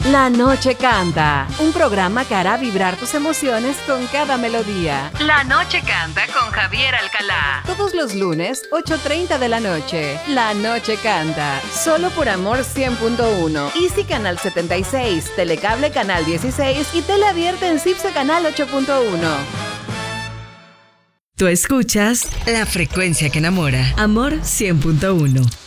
La Noche Canta, un programa que hará vibrar tus emociones con cada melodía. La Noche Canta con Javier Alcalá. Todos los lunes, 8:30 de la noche. La Noche Canta, solo por Amor 100.1, Easy Canal 76, Telecable Canal 16 y Teleabierta en CIPSE Canal 8.1. Tú escuchas La Frecuencia que Enamora, Amor 100.1.